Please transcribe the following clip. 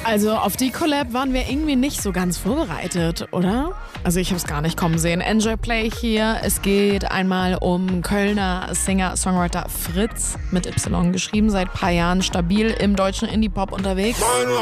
Also auf die Collab waren wir irgendwie nicht so ganz vorbereitet, oder? Also ich habe es gar nicht kommen sehen. Enjoy Play hier. Es geht einmal um Kölner Singer-Songwriter Fritz, mit Y geschrieben, seit ein paar Jahren stabil im deutschen Indie-Pop unterwegs.